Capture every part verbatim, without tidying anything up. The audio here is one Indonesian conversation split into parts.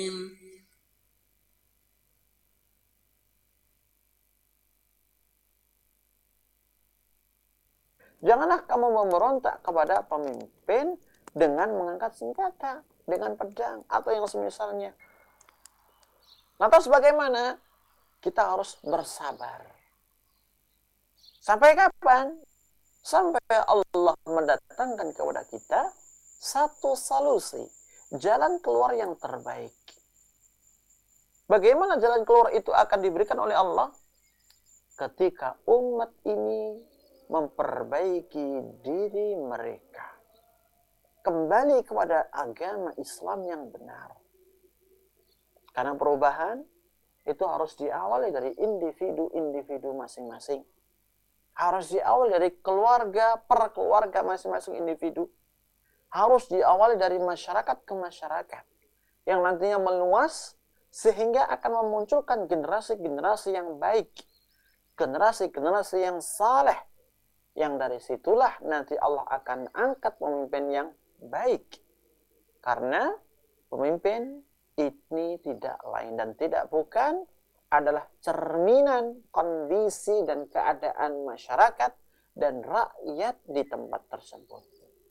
Janganlah kamu memberontak kepada pemimpin dengan mengangkat senjata, dengan pedang, atau yang semisalnya. Lantas bagaimana? Kita harus bersabar. Sampai kapan? Sampai Allah mendatangkan kepada kita satu solusi, jalan keluar yang terbaik. Bagaimana jalan keluar itu akan diberikan oleh Allah? Ketika umat ini memperbaiki diri mereka, kembali kepada agama Islam yang benar. Karena perubahan itu harus diawali dari individu-individu masing-masing. Harus diawali dari keluarga per keluarga masing-masing individu. Harus diawali dari masyarakat ke masyarakat. Yang nantinya meluas sehingga akan memunculkan generasi-generasi yang baik. Generasi-generasi yang saleh. Yang dari situlah nanti Allah akan angkat pemimpin yang baik. Karena pemimpin ini tidak lain dan tidak bukan adalah cerminan kondisi dan keadaan masyarakat dan rakyat di tempat tersebut.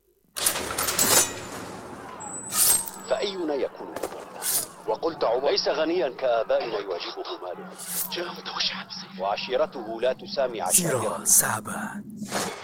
فأينا يكون مضلا وقلت عمر ليس غنيا كآبائنا يواجهه ماله وعشيرته لا تسامي عشائره.